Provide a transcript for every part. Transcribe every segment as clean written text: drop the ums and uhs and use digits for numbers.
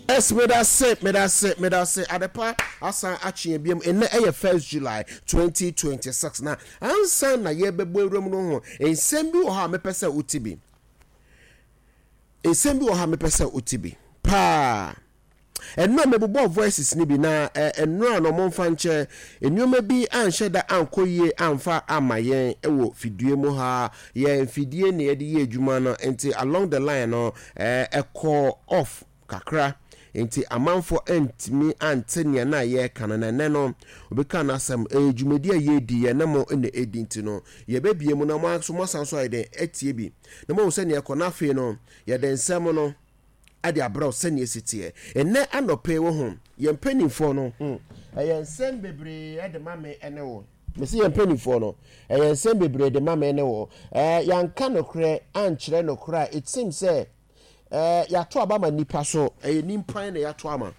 Yes, me that say. Adepa asan achi ebiem ene 1st July 2026 na ansan na ye bebo ewrem no ho ensem bi wo ha me pese utibi. Pa. Enno mebbo voices ni bi na enno no momfa nche enwoma bi anhye da ankoyie amfa amayen ewo fidue mu ha ye fidie ne ye de ye adwuma no enti along the line no call off kakra enti amanfo entimi antenia na ye kanana ne no obeka na asem adwumadi ye di ye namo ene edinti no ye bebie mu na mo so mosanso ayde etie bi na mo se ne ekona afi no ye den nsem no ade abro sene esitie enne anope wo ho ye mpanimfo no ye nsem bebre ade mame ene wo mesi ye mpanimfo no ye nsem bebre de mame ene wo yanka nokre ankyere nokra it seems say ya to abama nipa so nimpan na ya to ama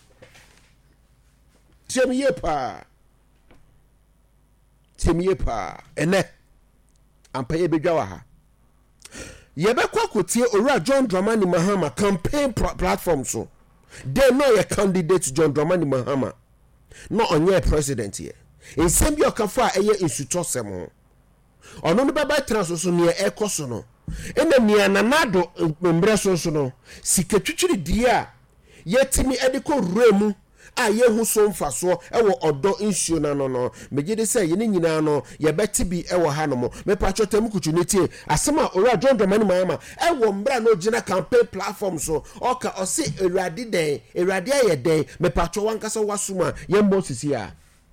temiye pa ene ampaye bedwa ha yebekwa kotie owura John Dramani Mahama campaign platform so they know your candidate John Dramani Mahama no onye president here ensem bi okafa eye insutosem ho ono no baba transo ne ekoso no ena nia nanado mbre so no sikatwitwiri dia yetimi ediko remu a ye hu so mfaso ewo odo nsuo na no megide se ye ne nyina no ye beti bi ewo ha no mo me pacho tem kutuneti asema ora John Dramani Mahama ewo mbra no gina campaign platform so oka osi erade den erade aye den me pacho wankasa wasuma ye mbo sisi a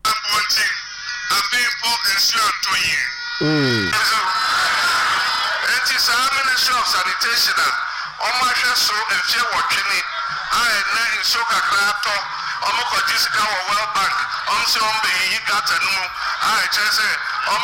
sanitation almost so if you watching it I na so kakra Omoko Jessica World Bank, so he got a new I just say,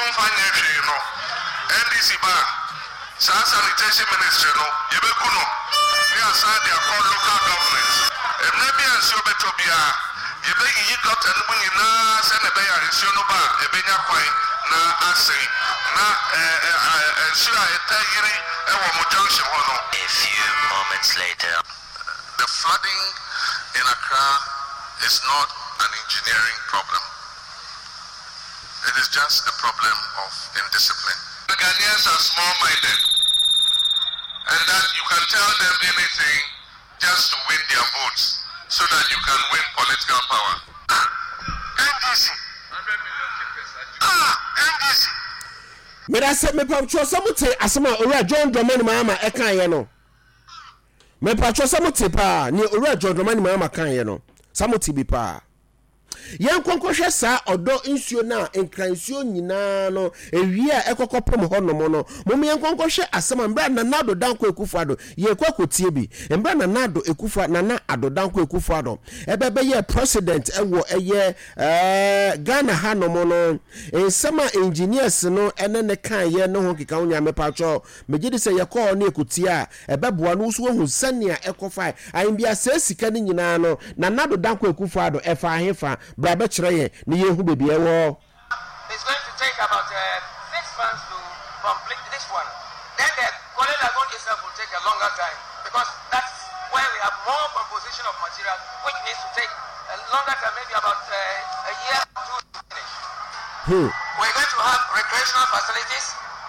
NDC bar, sanitation ministry, no, Yebekuno, we are signed their called local governments. And maybe I'm so better be you got a new in send a bear in Sionoba, a Benya Quine, na Assay, na sure I tell you, junction. A few moments later, the flooding in Accra is not an engineering problem. It is just a problem of indiscipline. The Ghanaians are small-minded, and that you can tell them anything just to win their votes, so that you can win political power. NDC. 100 million NDC. Me da se me pacho samuti asema owura John Dramani Mahama ekan ye no. Me pacho samuti pa ni owura John Dramani Mahama kan ye no. Samuti bi pa yen konkohwe sa odo nsuo na enkransuo nyina no ewie a ekokopom honom no mom yen konkohwe asema mbra na nado danko ekufuado ye kwakotie bi mbra na nado ekufu na na ado danko ekufuado ebebe ye president ewo eye Ghana hanom no ensema engineers no ene ne kan ye no ho kika onya mepacho megidi se ye call na ekutie a ebeboa no so hu sania ekofa ayin bia se sika ni nyina no na nado danko ekufuado efa ahefa Brabe Chiraye, ni yehu baby ewo. It's going to take about 6 months to complete this one. Then the Kuala Lagoon itself will take a longer time because that's where we have more composition of material, which needs to take a longer time, maybe about a year or two to finish. We're going to have recreational facilities.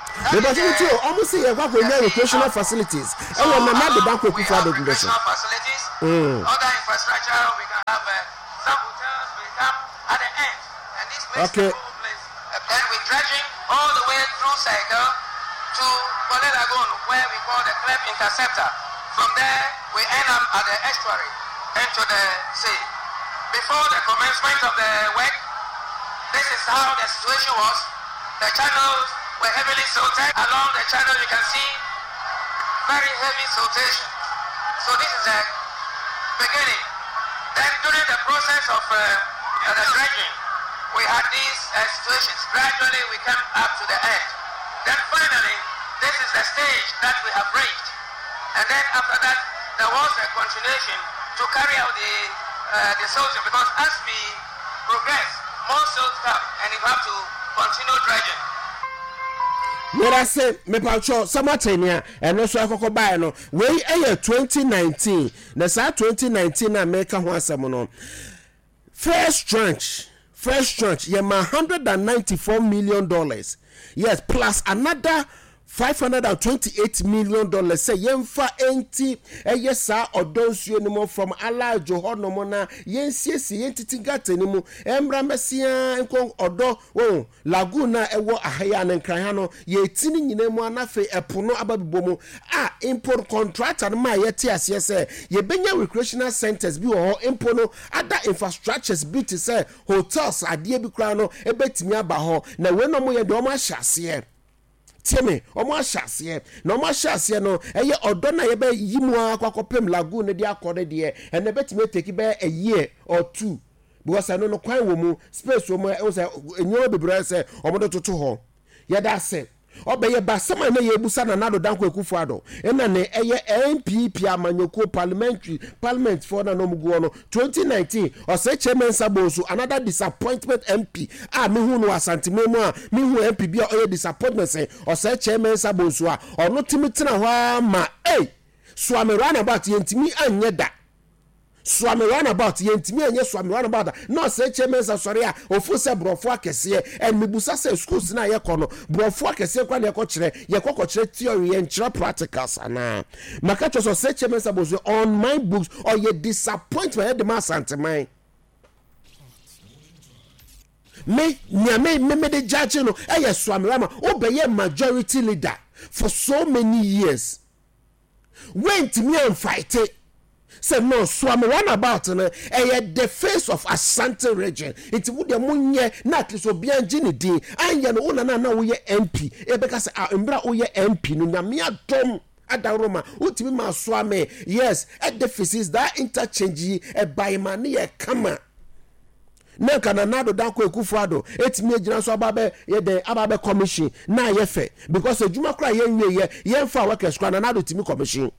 Almost say recreational facilities. So we have recreational facilities, other infrastructure. We can have some hotels. We come at the end, and this makes the whole place. Then we're dredging all the way through Cycle to Kuala Lagoon, where we call the Clef Interceptor. From there, we end up at the estuary into the sea. Before the commencement of the work, this is how the situation was. The channels were heavily silted. Along the channel, you can see very heavy siltation. So this is the beginning. Then during the process of the dredging, we had these situations. Gradually, we come up to the end. Then finally, this is the stage that we have reached. And then after that, there was a continuation to carry out the silting, because as we progress, more silt come, and you have to continue dredging. Mera say me pacho samatenia eno so akoko bae no we 2019 na sa 2019 na America ho asem no first tranche ye ma $194 million, yes, plus another $528 million say yemfa enti eyesa odonsuo ni mo from alajo honomo na yensiesi yentitigate ni mu emra mesia enko odo wo laguna ewo ahaya ne nkran no ye tini nyina mu anafe epono ababibomu import contractor ma yeti ase se ye benya recreational centers bi wo impono other infrastructures bi ti say hotels ade bi kra no ebetimi aba ho na we no mo ye de o ma hyase Tieme, omo ahyase na omo ahyase no eye odo na ye be yimu akwakopem lagoon de akode de and na betime take be a year or two because I no kwan wo mu space wo mu e say enyo bebre say omo do toto ho ye da say obeye basama na ye busa na nado danko ekufuado ena ne eye NPP amanyoko parliament for na no mugo no 2019 o say chairman Sabosu another disappointment MP me hu no asantememu me hu MP bia o disappointment say o say chairman Sabosu ono timitena ho ma swame run about yentimi anye da swame run about yentimi anye swame run about no say chairman sorry ofu se brofo akese and mebusa say schools na ye kono brofo akese kwa ne kire ye kokokire theory and practicals ana makacho so say chairman Sabosu on my books or ye disappointment the mass antimine me de judge no swame run obeye majority leader for so many years went me and fight it. Say no swam run about the face of Asante region. It would the munye not so be anjini din and yan una na we MP because embra we MP no nyamia dom adaroma utimi ma swame yes at the faces that interchange by money kama na kana nado danko ekufuado etimi agina so ababe ye den ababe commission na ye fe because ejuma kra ye nwie ye mfa workers kra na nado timi commission.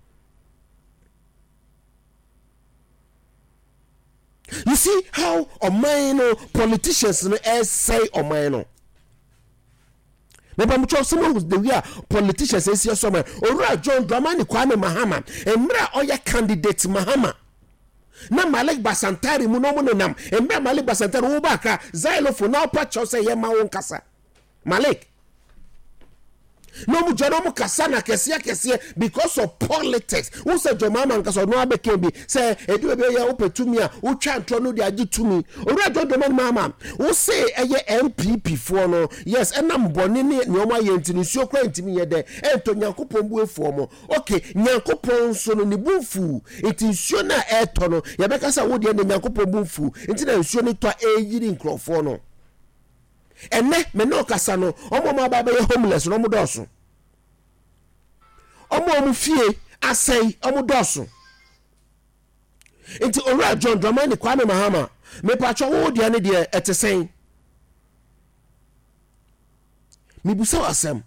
You see how politicians say omino. Maybe I'm sure someone who's the way politicians say so man. Ora John Dramani Kwame Mahama. Emra oya candidate Mahama. Na Malik Basantari munomo nam. Emra Malik Basantari ubaka xylophone now patch say ye ma won kasa. Malik. No mu jono mu kasa na kese because of politics. Who say Jomama nkaso no abeke bi say edu ebe ya opetumi a utwa ntro no de agi tumi. Ora Jomama mama. Who say eye MPP for no. Yes, enam boni ne nyoma ye ntini suo kra ntimi ye de. Ento Nyankopon bu efu mo. Okay, Nyankopon so no ni bufu. Enti nsuo na eto no. Ye beka sa wo de Nyankopon bufu. Enti na nsuo ni to eyiri nkrofo no. Ene me no kasa no omo ma ba be homeless no mo doso omo fie asai omo doso enti ora John Dramani Kwame Mahama me pacho wo de ane de etesen mi busa wasem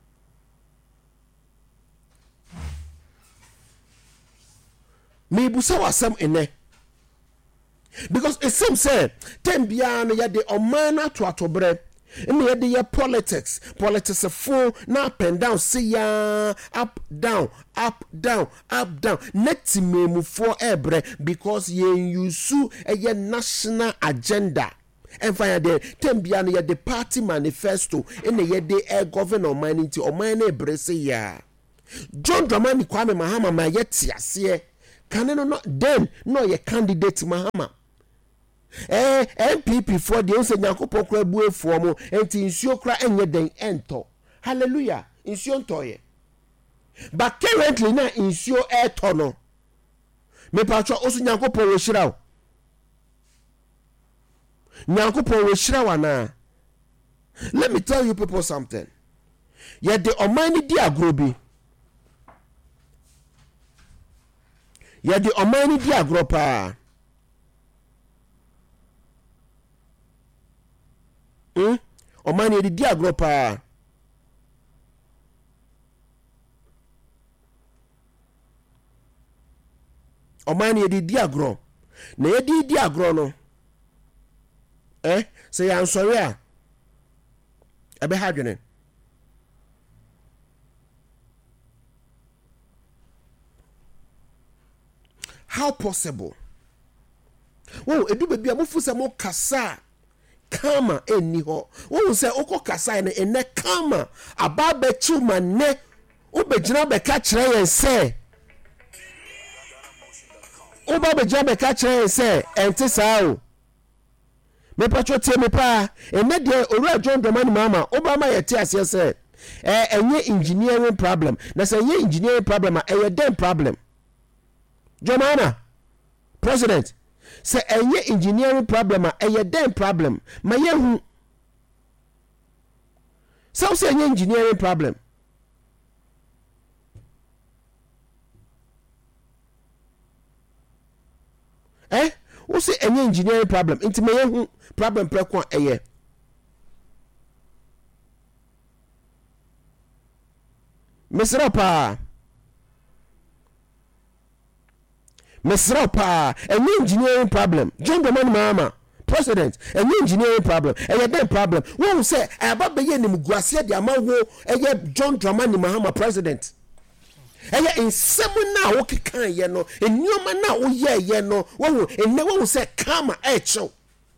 ene because it seems say tembia no ya de omana to atobre and ya de politics full na up and down see ya up down net memu for ebre because ye yusu a national agenda and fire de tembia no ya de party manifesto in ye de governor manity o mane ebre ya John Dramani Kwame Mahama ma yeti ase kaneno no then no ye candidate Mahama MPP for the onse Nyankopon kra bu efuo mo enti nsuo kra enye den ento hallelujah nsuo ntoye but currently na nsuo eto no me patcho osu Nyankopon wo hira wana. Let me tell you people something. Yet the omani di agrobi pa omani di agro pa omani di agro na ye di agro no say ya nsori a ebe ha dwene how possible edu baby amofu se mo kasa kama eni ho wo se okọ kasa ne ene kama ababa chuma ne obegina be ka kire yen se obegina be ka kire yen se ente saa o me pacho tie me pa ene de owura John Dramani Mahama Obama ye tie ase se enye engineering problem na se enye engineering problem a dem problem Jomana president say enye engineering problem a dem problem ma yehu so say enye engineering problem wo say enye engineering problem inti ma yehu problem preko eye Mesropa any engineering problem John Dramani Mahama president any engineering problem dem problem who say ababa ye nim guase de amawo John Dramani Mahama president insem na wo kekan ye no enuma na wo ye no wo say kama echo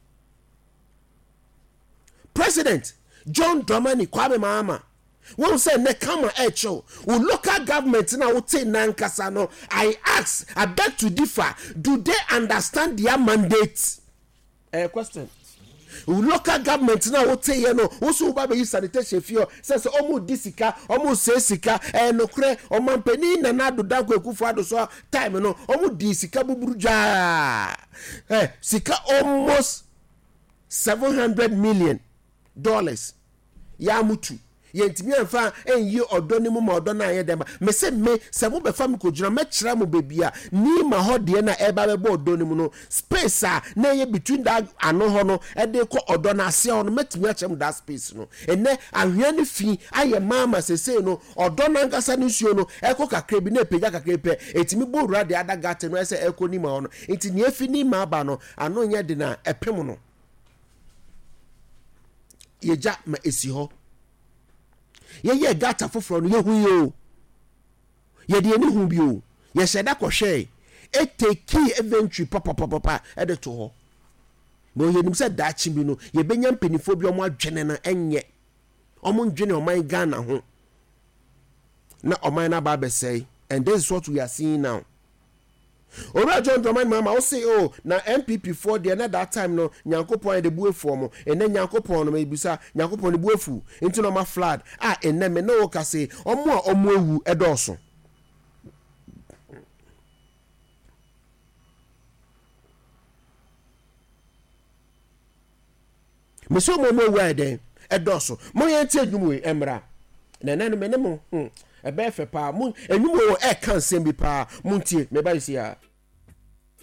president John Dramani Kwame Mahama wọ́n say ne kama echo wo local government na wo te nankasa no I beg to differ, do they understand their mandate question wo local government na wo te ye no wo so ba be sanitation fio say omo disika omo sesika no kure omo mpani na na do danko ekufu ado so time no omo disika buburu ja sika almost $700 million ya mutu yentimi anfa enyi odo ni mu ma odo na ye dem me se mo be fa me ko jura me kira mo bebia ni ma ho de na eba be bo odo ni mu no space na ye between that ano ho no e de ko odo na ase ho no metimi a chem that space no ene ahwe ni fi aye mama sese no odo na nkasa ni suo no e ko kakra bi na epeja kakra pe etimi bo wura de adagate no e se e ko ni ma ho no enti ni efi ni ma ba no ano nya de na epem no ye ja ma esi ho ye gata foforo no ye hu yo ye de ni hu bi o ye sheda ko hwe e take inventory papa e de to ho bo ye nim se da chi bi no ye benya mpenifo bi omo adwene na enye omo ndwene oman Ghana ho na oman na ba be say, and this is what we are seeing now. Ora John Dramani Mahama o say na MPP for the that time no Nyankopon de buefu mo ene Nyankopon no mebisa Nyankopon de buefu into no ma flood ene me no ka say omo ewu edoso me so mo ewu eden edoso mo yenti adwumu emra na nane me ne mo ebe fe pa mo enwumu e kan sem bi pa mo ntie me ba isi ya